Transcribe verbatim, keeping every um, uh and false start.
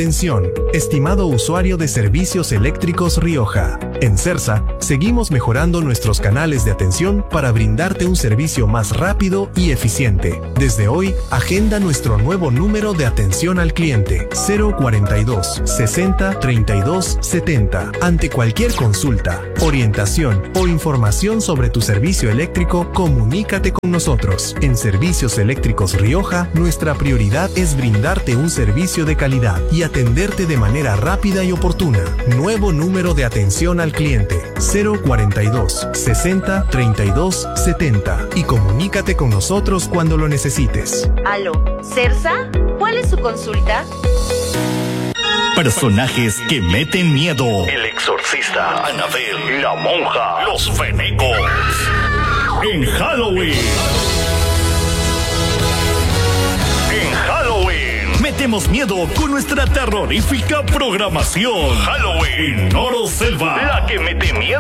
Atención, estimado usuario de Servicios Eléctricos Rioja. En Cersa, seguimos mejorando nuestros canales de atención para brindarte un servicio más rápido y eficiente. Desde hoy, agenda nuestro nuevo número de atención al cliente, cero cuarenta y dos, sesenta, treinta y dos, setenta. Ante cualquier consulta, orientación o información sobre tu servicio eléctrico, comunícate con nosotros. En Servicios Eléctricos Rioja, nuestra prioridad es brindarte un servicio de calidad y atenderte de manera rápida y oportuna. Nuevo número de atención al cliente, cero cuarenta y dos, sesenta, treinta y dos, setenta. Y comunícate con nosotros cuando lo necesites. Aló, ¿Cersa? ¿Cuál es su consulta? Personajes que meten miedo. El exorcista, Annabelle, la monja, los fenecos. En Halloween. En Halloween. Metemos miedo con nuestra terrorífica programación. Halloween. Oro Selva. La que mete miedo.